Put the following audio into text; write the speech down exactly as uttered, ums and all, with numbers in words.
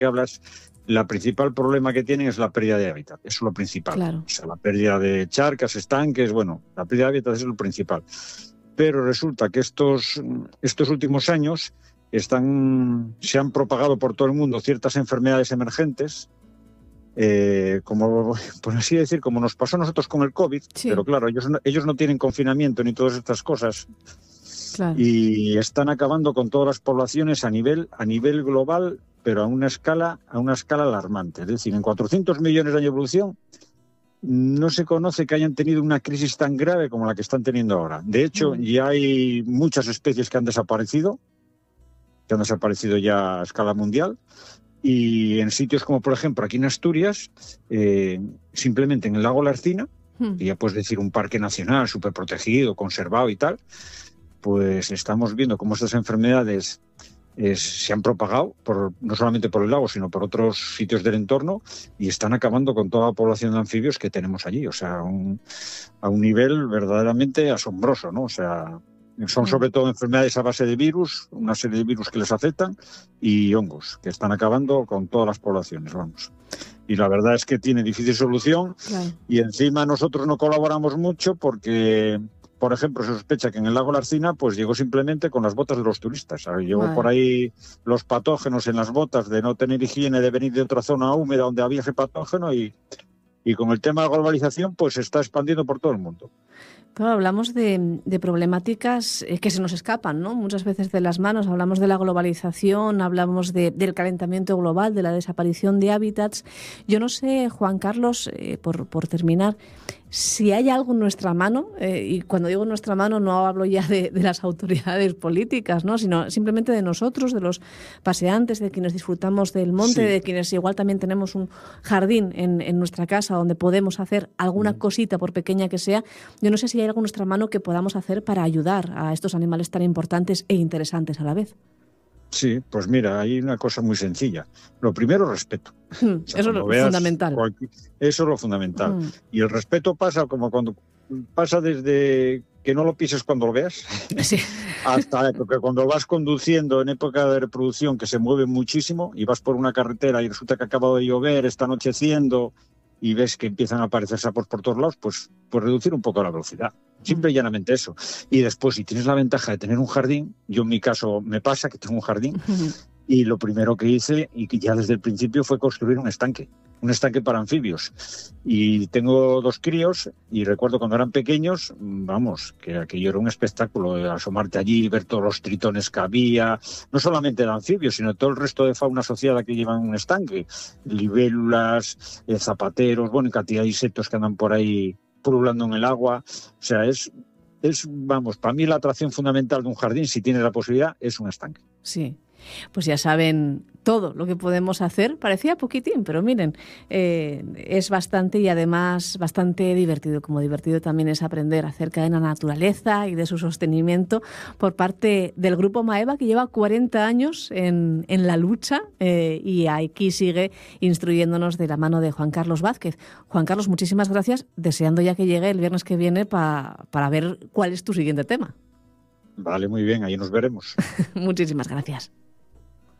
que hablas, la principal problema que tienen es la pérdida de hábitat. Eso es lo principal. Claro. O sea, la pérdida de charcas, estanques, bueno, la pérdida de hábitat es lo principal. Pero resulta que estos, estos últimos años están, se han propagado por todo el mundo ciertas enfermedades emergentes, eh, como, por así decir, como nos pasó a nosotros con el COVID, Sí. pero claro, ellos no, ellos no tienen confinamiento ni todas estas cosas. Claro. Y están acabando con todas las poblaciones a nivel, a nivel global, pero a una escala, a una escala alarmante. Es decir, en cuatrocientos millones de años de evolución no se conoce que hayan tenido una crisis tan grave como la que están teniendo ahora. De hecho, Mm. ya hay muchas especies que han desaparecido, que han desaparecido ya a escala mundial, y en sitios como, por ejemplo, aquí en Asturias, eh, simplemente en el lago Larcina, Mm. que ya puedes decir un parque nacional súper protegido, conservado y tal, pues estamos viendo cómo estas enfermedades eh, se han propagado, por, no solamente por el lago, sino por otros sitios del entorno, y están acabando con toda la población de anfibios que tenemos allí, o sea, un, a un nivel verdaderamente asombroso, ¿no? O sea, son sobre todo enfermedades a base de virus, una serie de virus que les afectan, y hongos, que están acabando con todas las poblaciones, vamos. Y la verdad es que tiene difícil solución, Claro. y encima nosotros no colaboramos mucho porque, por ejemplo, se sospecha que en el lago Larcina pues llegó simplemente con las botas de los turistas. ¿Sabes? Llegó Vale. por ahí los patógenos en las botas de no tener higiene, de venir de otra zona húmeda donde había ese patógeno, y, y con el tema de la globalización pues se está expandiendo por todo el mundo. Claro, hablamos de, de problemáticas eh, que se nos escapan, ¿no? Muchas veces de las manos. Hablamos de la globalización, hablamos de, del calentamiento global, de la desaparición de hábitats. Yo no sé, Juan Carlos, eh, por, por terminar, si hay algo en nuestra mano, eh, y cuando digo en nuestra mano no hablo ya de, de las autoridades políticas, ¿no? Sino simplemente de nosotros, de los paseantes, de quienes disfrutamos del monte, Sí. de quienes igual también tenemos un jardín en, en nuestra casa donde podemos hacer alguna cosita, por pequeña que sea. Yo no sé si hay algo en nuestra mano que podamos hacer para ayudar a estos animales tan importantes e interesantes a la vez. Sí, pues mira, hay una cosa muy sencilla. Lo primero, respeto. Mm, O sea, eso es cuando lo veas fundamental. cualquier- Eso es lo fundamental. Mm. Y el respeto pasa como cuando pasa desde que no lo pises cuando lo veas, Sí. hasta que cuando vas conduciendo en época de reproducción, que se mueve muchísimo, y vas por una carretera y resulta que ha acabado de llover, está anocheciendo, y ves que empiezan a aparecer sapos por todos lados, pues, pues reducir un poco la velocidad. Simple y llanamente eso. Y después, si tienes la ventaja de tener un jardín, yo en mi caso me pasa que tengo un jardín, y lo primero que hice, y que ya desde el principio, fue construir un estanque, un estanque para anfibios. Y tengo dos críos, y recuerdo cuando eran pequeños, vamos, que aquello era un espectáculo, de asomarte allí, ver todos los tritones que había, no solamente de anfibios, sino todo el resto de fauna asociada que llevan un estanque, libélulas, eh, zapateros, bueno, y cantidad de insectos que andan por ahí pululando en el agua. O sea, es, es, vamos, para mí la atracción fundamental de un jardín, si tienes la posibilidad, es un estanque. Sí, pues ya saben todo lo que podemos hacer. Parecía poquitín, pero miren, eh, es bastante, y además bastante divertido. Como divertido también es aprender acerca de la naturaleza y de su sostenimiento por parte del Grupo Maeva, que lleva cuarenta años en, en la lucha, eh, y aquí sigue instruyéndonos de la mano de Juan Carlos Vázquez. Juan Carlos, muchísimas gracias, deseando ya que llegue el viernes que viene pa, para ver cuál es tu siguiente tema. Vale, muy bien, ahí nos veremos. Muchísimas gracias.